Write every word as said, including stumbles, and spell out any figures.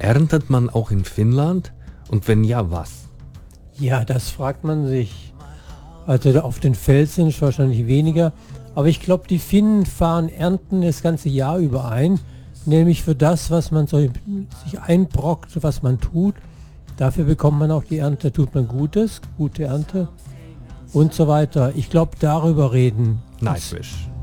Erntet man auch in Finnland? Und wenn ja, was? Ja, das fragt man sich. Also auf den Felsen ist wahrscheinlich weniger. Aber ich glaube, die Finnen fahren Ernten das ganze Jahr über ein. Nämlich für das, was man so sich einbrockt, was man tut. Dafür bekommt man auch die Ernte, tut man Gutes, gute Ernte und so weiter. Ich glaube, darüber reden. Nightwish.